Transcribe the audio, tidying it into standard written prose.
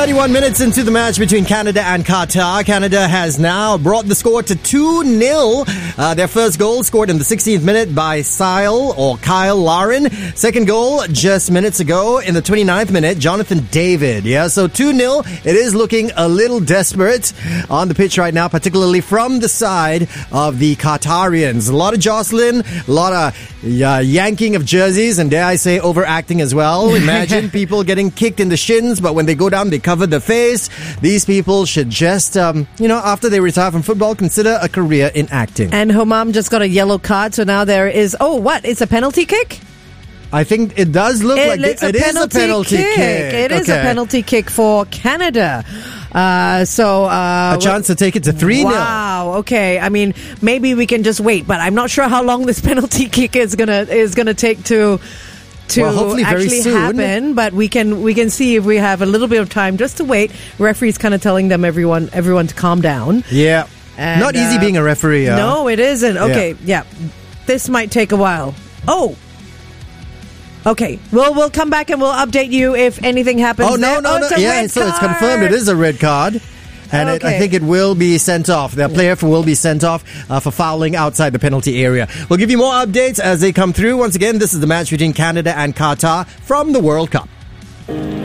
31 minutes into the match between Canada and Qatar. Canada has now brought the score to 2-0. Their first goal scored in the 16th minute by Kyle Larin. Second goal just minutes ago in the 29th minute, Jonathan David. Yeah, so 2-0. It is looking a little desperate on the pitch right now, particularly from the side of the Qatarians. A lot of jostling, a lot of yanking of jerseys, and dare I say overacting as well. Imagine people getting kicked in the shins, but when they go down, they cover their face. These people should just, after they retire from football, consider a career in acting. And Homam just got a yellow card, so now there is, it's a penalty kick? I think it does look like it is a penalty kick. It is a penalty kick for Canada. A chance to take it to 3-0. Wow. Okay. I mean, maybe we can just wait, but I'm not sure how long this penalty kick is gonna take to hopefully very actually soon happen. But we can see if we have a little bit of time just to wait. Referee's kind of telling them everyone to calm down. Yeah. And, not easy being a referee. No, it isn't. Okay. Yeah. This might take a while. Oh. Okay, we'll come back and we'll update you if anything happens. Oh, no. Yeah, so it's confirmed it is a red card. And I think it will be sent off. The player will be sent off for fouling outside the penalty area. We'll give you more updates as they come through. Once again, this is the match between Canada and Qatar from the World Cup.